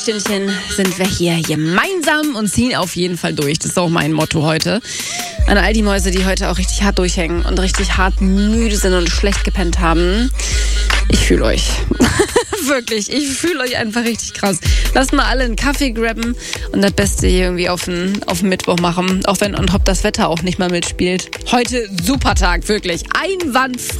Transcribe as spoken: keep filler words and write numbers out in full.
Stündchen sind wir hier gemeinsam und ziehen auf jeden Fall durch. Das ist auch mein Motto heute. An all die Mäuse, die heute auch richtig hart durchhängen und richtig hart müde sind und schlecht gepennt haben. Ich fühle euch. Wirklich, ich fühle euch einfach richtig krass. Lasst mal alle einen Kaffee grabben und das Beste hier irgendwie auf den, auf den Mittwoch machen. Auch wenn on top das Wetter auch nicht mal mitspielt. Heute super Tag, wirklich. Einwandfrei.